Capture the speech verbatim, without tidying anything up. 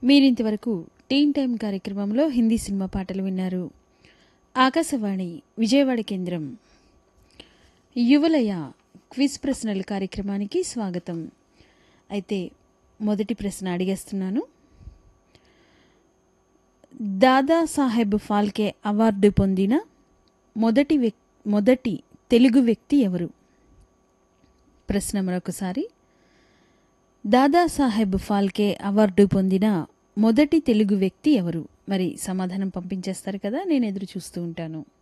మీరింతవరకు టీన్ టైమ్ కార్యక్రమంలో హిందీ సినిమా పాటలు విన్నారు. ఆకాశవాణి విజయవాడ కేంద్రం యువలయ క్విజ్ ప్రశ్నల కార్యక్రమానికి స్వాగతం. అయితే మొదటి ప్రశ్న అడిగేస్తున్నాను. దాదాసాహెబ్ ఫాల్కే అవార్డు పొందిన మొదటి వ్యక్ మొదటి తెలుగు వ్యక్తి ఎవరు? ప్రశ్న మరొకసారి. దాదాసాహెబ్ ఫాల్కే అవార్డు పొందిన మొదటి తెలుగు వ్యక్తి ఎవరు? మరి సమాధానం పంపించేస్తారు కదా, నేను ఎదురు చూస్తూ ఉంటాను.